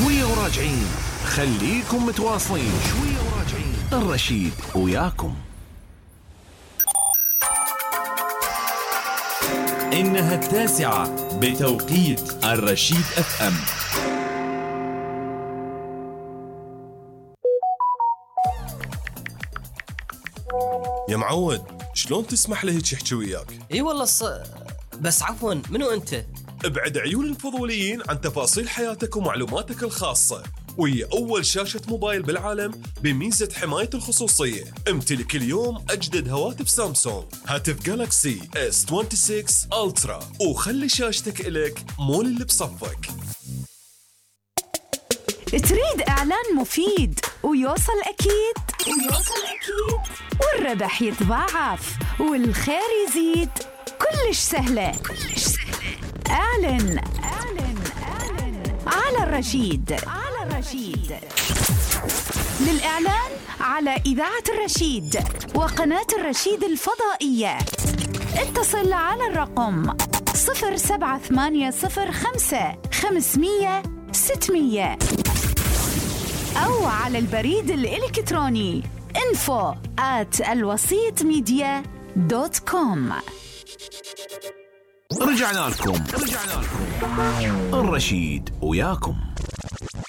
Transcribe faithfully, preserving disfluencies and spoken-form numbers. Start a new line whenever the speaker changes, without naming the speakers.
شوية وراجعين، خليكم متواصلين. شوية وراجعين، الرشيد وياكم.
إنها التاسعة بتوقيت الرشيد أف أم.
يا معود، شلون تسمح له هيك يحكي وياك؟
اي والله الص... بس عفوا، منو انت؟
ابعد عيون الفضوليين عن تفاصيل حياتك ومعلوماتك الخاصة، وهي أول شاشة موبايل بالعالم بميزة حماية الخصوصية. امتلك اليوم أجدد هواتف سامسونج، هاتف جالاكسي إس ستة وعشرين ألترا، وخلي شاشتك إلك مول اللي بصفك.
تريد إعلان مفيد ويوصل أكيد ويوصل أكيد والربح يتضاعف والخير يزيد؟ كلش سهلة كلش سهلة. اعلن اعلن اعلن على الرشيد على الرشيد. للإعلان على إذاعة الرشيد وقناة الرشيد الفضائية اتصل على الرقم صفر سبعة ثمانية صفر خمسة خمسمية ستمية أو على البريد الإلكتروني info at الوسيط ميديا دوت كوم.
رجعنا لكم رجعنا لكم الرشيد وياكم.